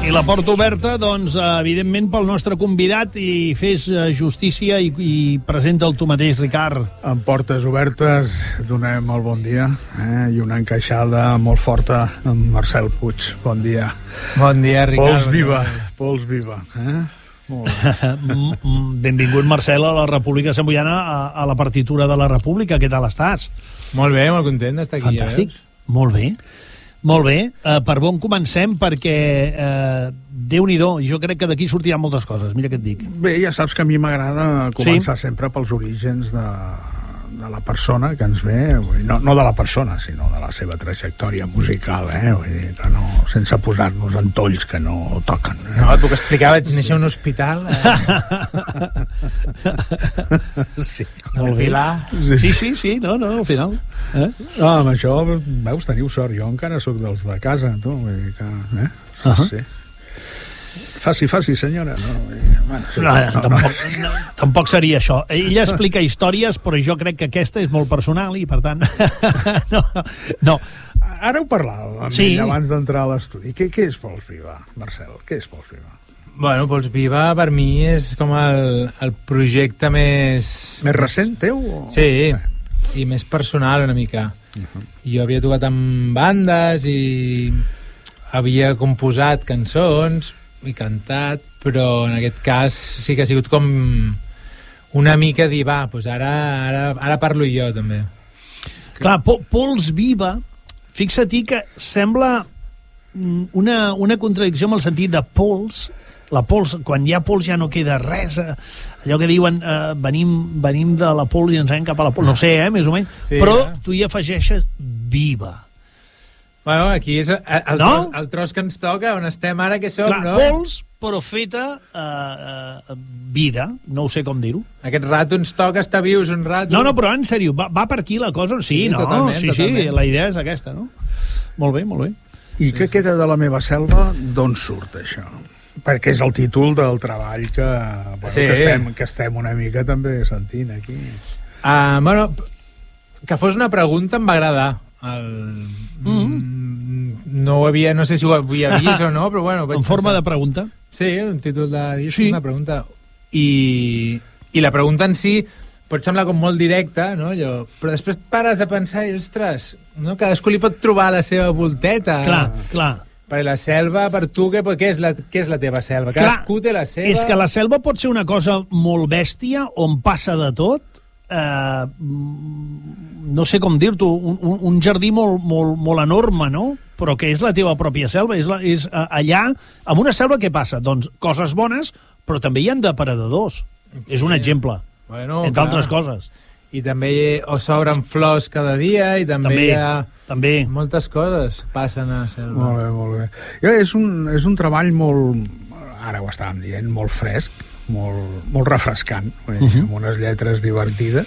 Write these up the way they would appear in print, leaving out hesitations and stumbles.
I la porta oberta, doncs, evidentment, pel nostre convidat, i fes justícia i presenta el tu mateix, Ricard. Amb portes obertes donem el bon dia, i una encaixada molt forta amb Marcel Puig. Bon dia. Bon dia, Ricard. Pols viva. Molt bé. Benvingut, Marcel, a la República Samboiana, a la partitura de la República. Què tal estàs? Molt bé, molt content d'estar aquí. Fantàstic, molt bé. Molt bé, per on comencem, perquè Déu-n'hi-do, jo crec que d'aquí sortiran moltes coses, mira què et dic. Bé, ja saps que a mi m'agrada començar sempre pels orígens de la persona que ens ve, no de la persona, sinó de la seva trajectòria musical, vull dir, que no, sense posar-nos en tolls que no toquen. No, et puc explicar, vaig néixer a un hospital. Sí, molt bé. Sí, no, al final. Amb això, veus, teniu sort. Jo encara sóc dels de casa, tu, vull dir que... Sí. Faci, senyora. Tampoc seria això. Ella explica històries, però jo crec que aquesta és molt personal i, per tant... No. Ara ho parlàvem amb ell abans d'entrar a l'estudi. Què és Pols Viva, Marcel? Què és Pols Viva? Bueno, Pols Viva per mi és com el projecte més... Més recent, teu? Sí, i més personal, una mica. Jo havia tocat amb bandes i havia composat cançons i cantat, però en aquest cas sí que ha sigut com una mica dir, doncs ara parlo jo també. Clar, Pols Viva, fixa-t'hi que sembla una contradicció en el sentit de pols. La pols, quan hi ha pols ja no queda res, allò que diuen venim de la pols i ens anem cap a la pols, no sé, més o menys, sí, però tu hi afegeixes viva. Bueno, aquí és el tros que ens toca, on estem ara, que som, no? Pols, però feta vida, no ho sé com dir-ho. Aquest rato ens toca estar vius un rato. No, però en sèrio, va per aquí la cosa? Sí, totalment. La idea és aquesta, no? Molt bé. I què queda de la meva selva? D'on surt això? Perquè és el títol del treball que estem una mica també sentint aquí. Bueno, que fos una pregunta em va agradar. No sé si ho havia vist o no, però bueno, en forma de pregunta. Sí, un títol de disc, una pregunta. I la pregunta en si pot semblar com molt directa, no? Però després pares a pensar i, ostres, no? Cadascú li pot trobar la seva volteta. Clar. Per la selva, per tu, què és la teva selva? Cadascú té la seva... És que la selva pot ser una cosa molt bèstia, on passa de tot, no sé com dir-t'ho, un jardí molt enorme, no? Però que és la teva pròpia selva, és allà, amb una selva què passa? Doncs coses bones, però també hi ha depredadors. Sí. És un exemple, entre altres coses. I també s'obren flors cada dia, i també hi ha moltes coses passen a la selva. Molt bé. És un treball molt, ara ho estàvem dient, molt fresc, molt refrescant, amb unes lletres divertides.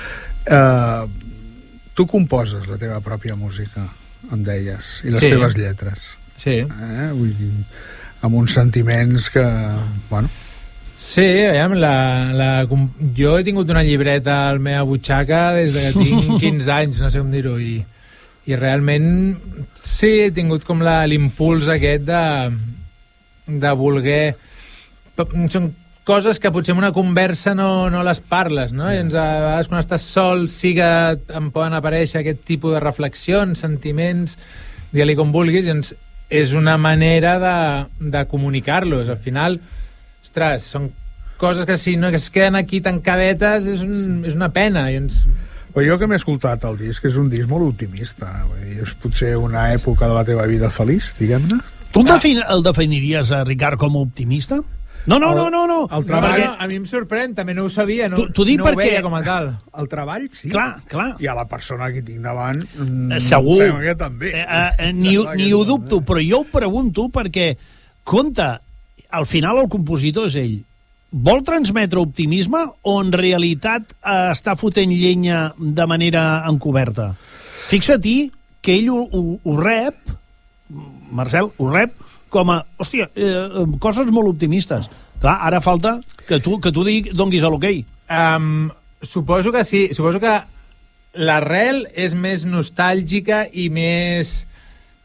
Tu composes la teva pròpia música, em deies, i les teves lletres. Sí. Vull dir, amb uns sentiments que, bueno... Sí, jo he tingut una llibreta a la meva butxaca des que tinc 15 anys, no sé com dir-ho, i realment sí, he tingut com l'impuls aquest de voler... Són coses que potser en una conversa no les parles, no? I a vegades quan estàs sol sí que em poden aparèixer aquest tipus de reflexions, sentiments, digue-li com vulguis, i és una manera de comunicar-los. Al final, ostres, són coses que si no es queden aquí tancadetes és una pena. Però jo que m'he escoltat el disc, és un disc molt optimista. És potser una època de la teva vida feliç, diguem-ne. Tu el definiries, Ricard, com a optimista? No. El treball, a mi em sorprèn, també no ho sabia, no ho veia com a tal. El treball, sí. Clar. I a la persona que tinc davant, segur. Que també. Ni ho dubto, però jo ho pregunto perquè, compte, al final el compositor és ell. Vol transmetre optimisme o en realitat està fotent llenya de manera encoberta? Fixa-t'hi que ell ho rep, Marcel, ho rep com a, hòstia, coses molt optimistes. Clar, ara falta que tu donguis a l'okei. Suposo que sí. Suposo que l'arrel és més nostàlgica i més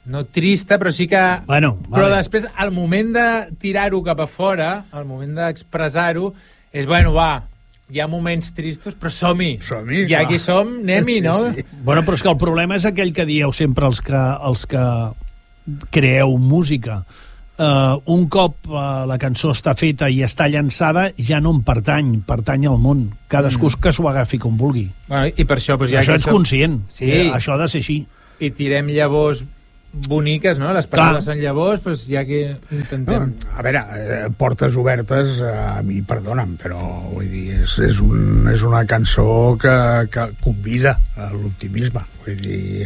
no trista, però sí que... Bueno, però vale. després, al moment de tirar-ho cap a fora, al moment d'expressar-ho, és, bueno, va, hi ha moments tristos, però som-hi. Som-hi, ja clar. aquí som, anem-hi, no? Sí. Bueno, però és que el problema és aquell que dieu sempre els que creeu música. Un cop la cançó està feta i està llançada, ja no en pertany al món. Cadascú que s'ho agafi com vulgui. Bueno, i per això... Doncs, ja Això que ets conscient. Sí. Això ha de ser així. I tirem llavors boniques, no? Les paraules són llavors, doncs ja que intentem... No, a veure, Portes obertes, a mi, perdona'm, però vull dir, és una cançó que convida a l'optimisme. Vull dir,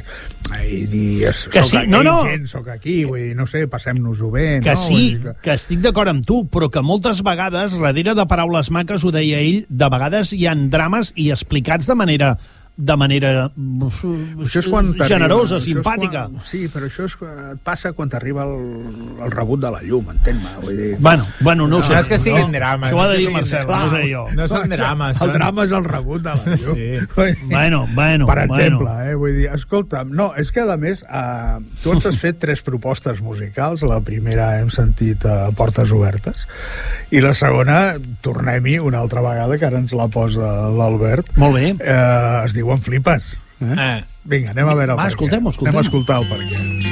soc aquí, vull dir, no sé, passem-nos-ho bé. Que no? sí, que estic d'acord amb tu, però que moltes vegades, darrere de paraules maques, ho deia ell, de vegades hi ha drames i explicats de manera això és quan generosa, simpàtica. Sí, però això et passa quan t'arriba el rebut de la llum, entén-me. Vull dir... Bueno, no ho sé. No és que siguin drames. Això ho ha de dir el Marcel, no sé jo. No són drames. El drama és el rebut de la llum. Sí. Bueno. Per exemple, vull dir, escolta'm, no, és que a més, tu ens has fet 3 propostes musicals. La primera hem sentit Portes obertes, i la segona, tornem-hi una altra vegada, que ara ens la posa l'Albert. Molt bé. Es diuen Flipes. Vinga, anem a veure el Va, escoltem-ho. Anem a escoltar el perquè.